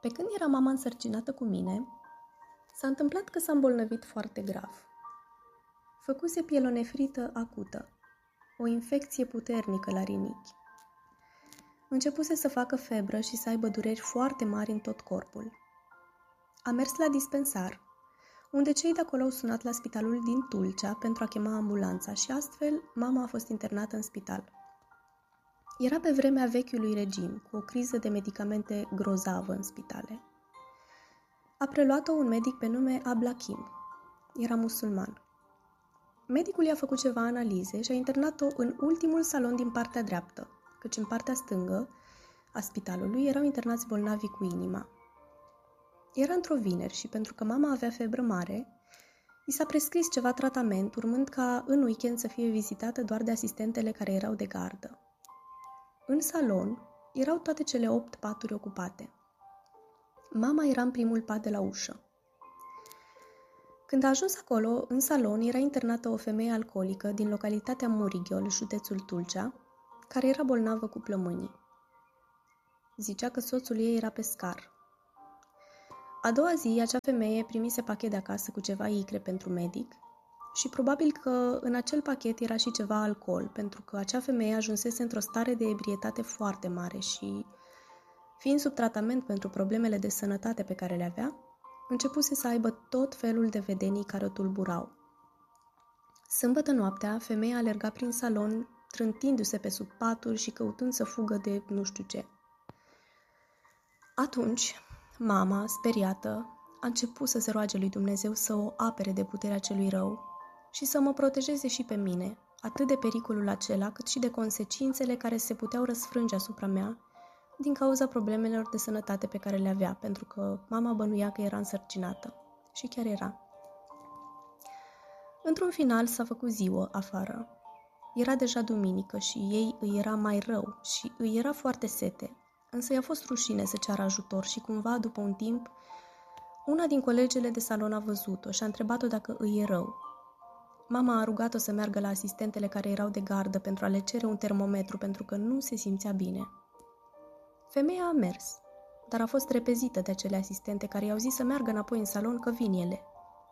Pe când era mama însărcinată cu mine, s-a întâmplat că s-a îmbolnăvit foarte grav. Făcuse pielonefrită acută, o infecție puternică la rinichi. Începuse să facă febră și să aibă dureri foarte mari în tot corpul. A mers la dispensar, unde cei de acolo au sunat la spitalul din Tulcea pentru a chema ambulanța și astfel mama a fost internată în spital. Era pe vremea vechiului regim, cu o criză de medicamente grozavă în spitale. A preluat-o un medic pe nume Ablakim. Era musulman. Medicul i-a făcut ceva analize și a internat-o în ultimul salon din partea dreaptă, căci în partea stângă a spitalului erau internați bolnavi cu inima. Era într-o vineri și pentru că mama avea febră mare, i s-a prescris ceva tratament, urmând ca în weekend să fie vizitată doar de asistentele care erau de gardă. În salon erau toate cele 8 paturi ocupate. Mama era în primul pat de la ușă. Când a ajuns acolo, în salon, era internată o femeie alcoolică din localitatea Murighiol, județul Tulcea, care era bolnavă cu plămânii. Zicea că soțul ei era pescar. A doua zi, acea femeie primise pachet de acasă cu ceva icre pentru medic și probabil că în acel pachet era și ceva alcool, pentru că acea femeie ajunsese într-o stare de ebrietate foarte mare și, fiind sub tratament pentru problemele de sănătate pe care le avea, începuse să aibă tot felul de vedenii care o tulburau. Sâmbătă noaptea, femeia alerga prin salon, trântindu-se pe sub paturi și căutând să fugă de nu știu ce. Atunci, mama, speriată, a început să se roage lui Dumnezeu să o apere de puterea celui rău și să mă protejeze și pe mine, atât de pericolul acela, cât și de consecințele care se puteau răsfrânge asupra mea din cauza problemelor de sănătate pe care le avea, pentru că mama bănuia că era însărcinată. Și chiar era. Într-un final s-a făcut ziua afară. Era deja duminică și ei îi era mai rău și îi era foarte sete, însă i-a fost rușine să ceară ajutor și cumva, după un timp, una din colegele de salon a văzut-o și a întrebat-o dacă îi e rău. Mama a rugat-o să meargă la asistentele care erau de gardă pentru a le cere un termometru, pentru că nu se simțea bine. Femeia a mers, dar a fost repezită de acele asistente care i-au zis să meargă înapoi în salon că vin ele.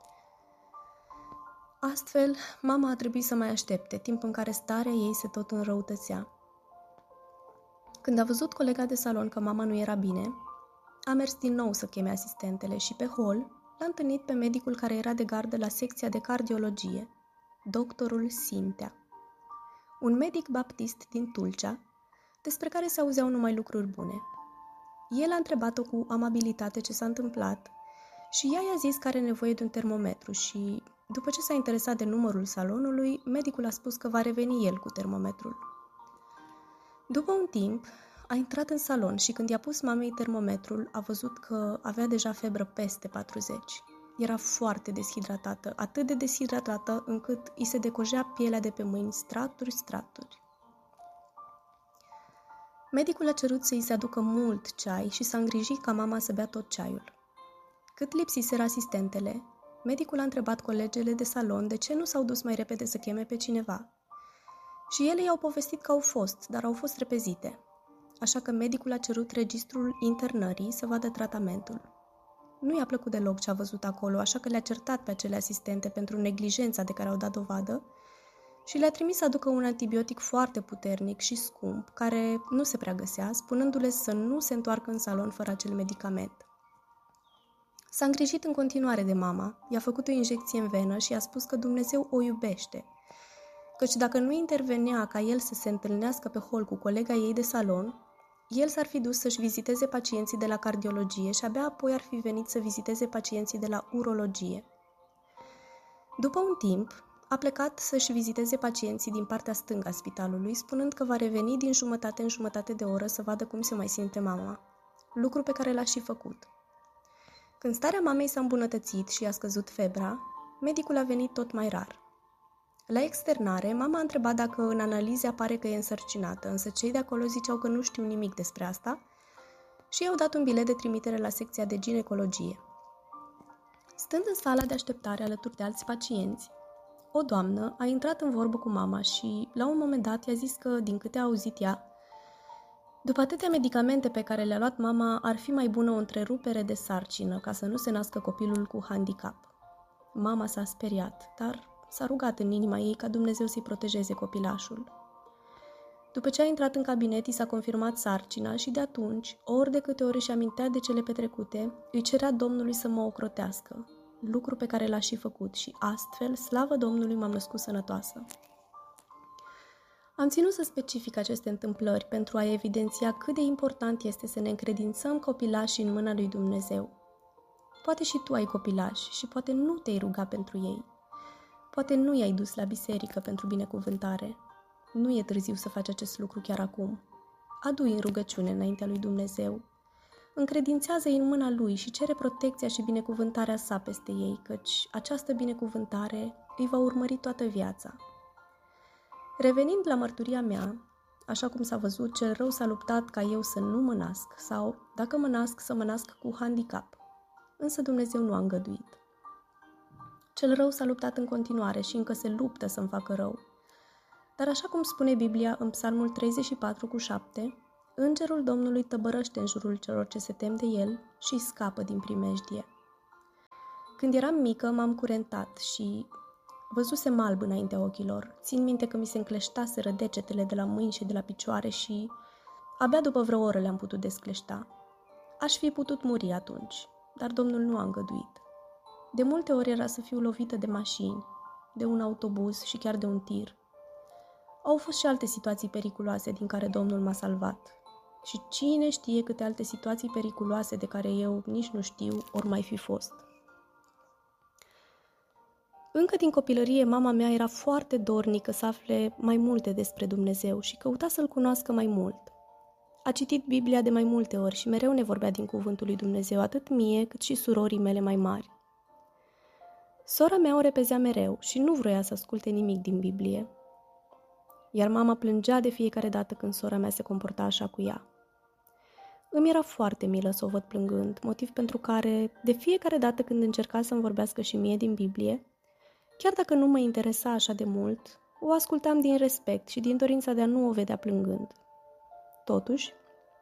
Astfel, mama a trebuit să mai aștepte, timp în care starea ei se tot înrăutățea. Când a văzut colega de salon că mama nu era bine, a mers din nou să cheme asistentele și pe hol l-a întâlnit pe medicul care era de gardă la secția de cardiologie, doctorul Sintea. Un medic baptist din Tulcea, despre care se auzeau numai lucruri bune. El a întrebat-o cu amabilitate ce s-a întâmplat și ea i-a zis că are nevoie de un termometru și, după ce s-a interesat de numărul salonului, medicul a spus că va reveni el cu termometrul. După un timp, a intrat în salon și când i-a pus mamei termometrul, a văzut că avea deja febră peste 40. Era foarte deshidratată, atât de deshidratată încât îi se decojea pielea de pe mâini straturi. Medicul a cerut să îi se aducă mult ceai și s-a îngrijit ca mama să bea tot ceaiul. Cât lipsiseră asistentele, medicul a întrebat colegele de salon de ce nu s-au dus mai repede să cheme pe cineva. Și ele i-au povestit că au fost, dar au fost repezite. Așa că medicul a cerut registrul internării să vadă tratamentul. Nu i-a plăcut deloc ce a văzut acolo, așa că le-a certat pe acele asistente pentru neglijența de care au dat dovadă și le-a trimis să aducă un antibiotic foarte puternic și scump, care nu se prea găsea, spunându-le să nu se întoarcă în salon fără acel medicament. S-a îngrijit în continuare de mama, i-a făcut o injecție în venă și i-a spus că Dumnezeu o iubește, căci dacă nu intervenea ca el să se întâlnească pe hol cu colega ei de salon, el s-ar fi dus să-și viziteze pacienții de la cardiologie și abia apoi ar fi venit să viziteze pacienții de la urologie. După un timp, a plecat să-și viziteze pacienții din partea stângă a spitalului, spunând că va reveni din jumătate în jumătate de oră să vadă cum se mai simte mama, lucru pe care l-a și făcut. Când starea mamei s-a îmbunătățit și a scăzut febra, medicul a venit tot mai rar. La externare, mama a întrebat dacă în analize apare că e însărcinată, însă cei de acolo ziceau că nu știu nimic despre asta și i-au dat un bilet de trimitere la secția de ginecologie. Stând în sala de așteptare alături de alți pacienți, o doamnă a intrat în vorbă cu mama și, la un moment dat, i-a zis că, din câte a auzit ea, După atâtea medicamente pe care le-a luat mama, ar fi mai bună o întrerupere de sarcină ca să nu se nască copilul cu handicap. Mama s-a speriat, dar s-a rugat în inima ei ca Dumnezeu să-i protejeze copilașul. După ce a intrat în cabinet, i s-a confirmat sarcina și de atunci, ori de câte ori își amintea de cele petrecute, îi cerea Domnului să mă ocrotească, lucru pe care l-a și făcut și astfel, slavă Domnului, m-am născut sănătoasă. Am ținut să specific aceste întâmplări pentru a evidenția cât de important este să ne încredințăm copilașii în mâna lui Dumnezeu. Poate și tu ai copilași și poate nu te-ai rugat pentru ei. Poate nu i-ai dus la biserică pentru binecuvântare. Nu e târziu să faci acest lucru chiar acum. Adu-i în rugăciune înaintea lui Dumnezeu. Încredințează-i în mâna lui și cere protecția și binecuvântarea sa peste ei, căci această binecuvântare îi va urmări toată viața. Revenind la mărturia mea, așa cum s-a văzut, cel rău s-a luptat ca eu să nu mă nasc sau, dacă mă nasc, să mă nasc cu handicap. Însă Dumnezeu nu a îngăduit. Cel rău s-a luptat în continuare și încă se luptă să-mi facă rău. Dar așa cum spune Biblia în Psalmul 34:7, Îngerul Domnului tăbărăște în jurul celor ce se tem de el și îi scapă din primejdie. Când eram mică, m-am curentat și văzusem alb înaintea ochilor. Țin minte că mi se încleștaseră degetele de la mâini și de la picioare și abia după vreo oră le-am putut descleșta. Aș fi putut muri atunci, dar Domnul nu a îngăduit. De multe ori era să fiu lovită de mașini, de un autobuz și chiar de un tir. Au fost și alte situații periculoase din care Domnul m-a salvat. Și cine știe câte alte situații periculoase de care eu nici nu știu ori mai fi fost. Încă din copilărie, mama mea era foarte dornică să afle mai multe despre Dumnezeu și căuta să-L cunoască mai mult. A citit Biblia de mai multe ori și mereu ne vorbea din cuvântul lui Dumnezeu, atât mie cât și surorii mele mai mari. Sora mea o repezea mereu și nu vroia să asculte nimic din Biblie. Iar mama plângea de fiecare dată când sora mea se comporta așa cu ea. Îmi era foarte milă să o văd plângând, motiv pentru care, de fiecare dată când încerca să-mi vorbească și mie din Biblie, chiar dacă nu mă interesa așa de mult, o ascultam din respect și din dorința de a nu o vedea plângând. Totuși,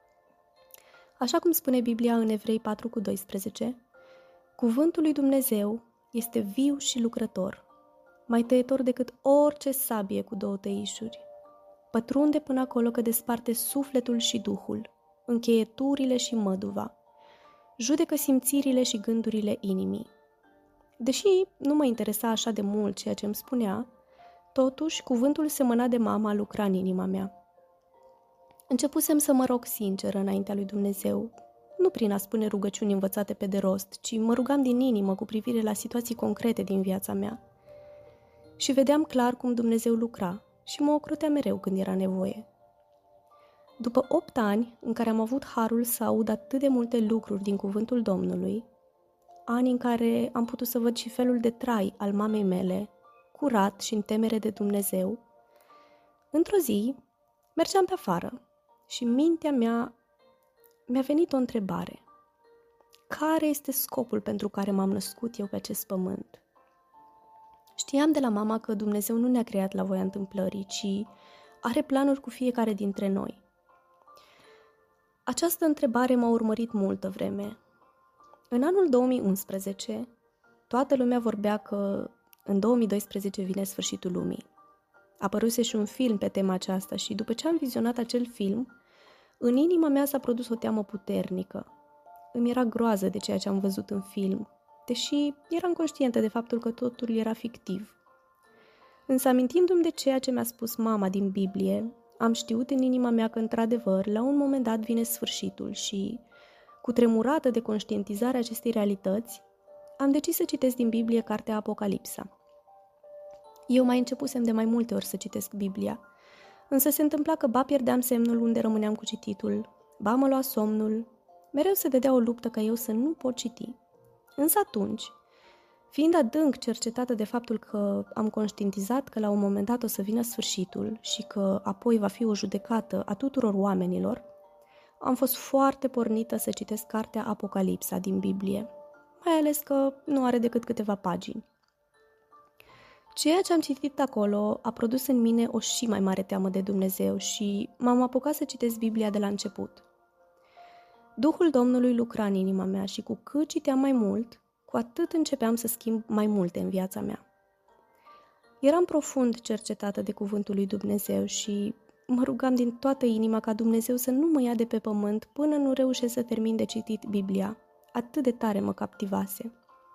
așa cum spune Biblia în Evrei 4:12, cuvântul lui Dumnezeu este viu și lucrător, mai tăietor decât orice sabie cu 2 tăișuri. Pătrunde până acolo că desparte sufletul și duhul, încheieturile și măduva, judecă simțirile și gândurile inimii. Deși nu mă interesa așa de mult ceea ce îmi spunea, totuși cuvântul semănat de mama lucra în inima mea. Începusem să mă rog sincer înaintea lui Dumnezeu, nu prin a spune rugăciuni învățate pe de rost, ci mă rugam din inimă cu privire la situații concrete din viața mea. Și vedeam clar cum Dumnezeu lucra și mă ocrotea mereu când era nevoie. După 8 ani în care am avut harul să aud atât de multe lucruri din cuvântul Domnului, ani în care am putut să văd și felul de trai al mamei mele, curat și în temere de Dumnezeu, într-o zi mergeam pe afară și în mintea mea mi-a venit o întrebare. Care este scopul pentru care m-am născut eu pe acest pământ? Știam de la mama că Dumnezeu nu ne-a creat la voia întâmplării, ci are planuri cu fiecare dintre noi. Această întrebare m-a urmărit multă vreme. În anul 2011, toată lumea vorbea că în 2012 vine sfârșitul lumii. Apăruse și un film pe tema aceasta și după ce am vizionat acel film, în inima mea s-a produs o teamă puternică. Îmi era groază de ceea ce am văzut în film, deși eram conștientă de faptul că totul era fictiv. Însă amintindu-mi de ceea ce mi-a spus mama din Biblie, am știut în inima mea că într-adevăr la un moment dat vine sfârșitul și, cutremurată de conștientizarea acestei realități, am decis să citesc din Biblie cartea Apocalipsa. Eu mai începusem de mai multe ori să citesc Biblia, însă se întâmpla că ba pierdeam semnul unde rămâneam cu cititul, ba mă lua somnul, mereu se dădea o luptă ca eu să nu pot citi. Însă atunci, fiind adânc cercetată de faptul că am conștientizat că la un moment dat o să vină sfârșitul și că apoi va fi o judecată a tuturor oamenilor, am fost foarte pornită să citesc cartea Apocalipsa din Biblie, mai ales că nu are decât câteva pagini. Ceea ce am citit acolo a produs în mine o și mai mare teamă de Dumnezeu și m-am apucat să citesc Biblia de la început. Duhul Domnului lucra în inima mea și cu cât citeam mai mult, cu atât începeam să schimb mai multe în viața mea. Eram profund cercetată de cuvântul lui Dumnezeu și mă rugam din toată inima ca Dumnezeu să nu mă ia de pe pământ până nu reușesc să termin de citit Biblia. Atât de tare mă captivase.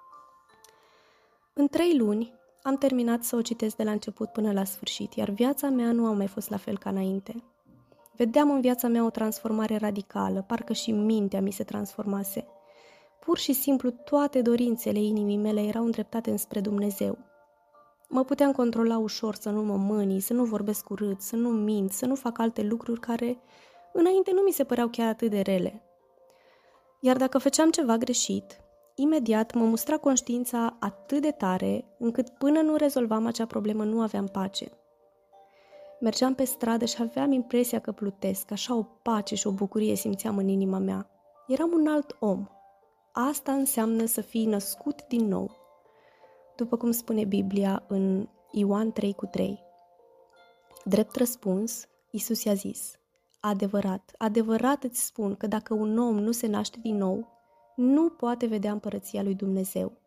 În 3 luni am terminat să o citesc de la început până la sfârșit, iar viața mea nu a mai fost la fel ca înainte. Vedeam în viața mea o transformare radicală, parcă și mintea mi se transformase. Pur și simplu toate dorințele inimii mele erau îndreptate înspre Dumnezeu. Mă puteam controla ușor să nu mă mânii, să nu vorbesc urât, să nu mint, să nu fac alte lucruri care înainte nu mi se păreau chiar atât de rele. Iar dacă făceam ceva greșit, imediat mă mustra conștiința atât de tare, încât până nu rezolvam acea problemă nu aveam pace. Mergeam pe stradă și aveam impresia că plutesc, așa o pace și o bucurie simțeam în inima mea. Eram un alt om. Asta înseamnă să fii născut din nou. După cum spune Biblia în Ioan 3:3. Drept răspuns, Iisus i-a zis: adevărat, adevărat îți spun că dacă un om nu se naște din nou, nu poate vedea împărăția lui Dumnezeu.